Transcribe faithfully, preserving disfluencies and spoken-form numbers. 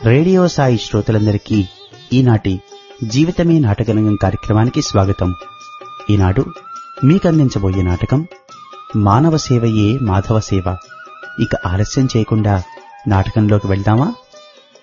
Radio Sai శ్రోతలందరికీ ఈనాటి జీవితమే నాటకరంగం కార్యక్రమానికి స్వాగతం. ఈనాడు మీకందించబోయే నాటకం మానవ సేవయే మాధవ సేవ. ఇక ఆలస్యం చేయకుండా నాటకంలోకి వెళ్దామా?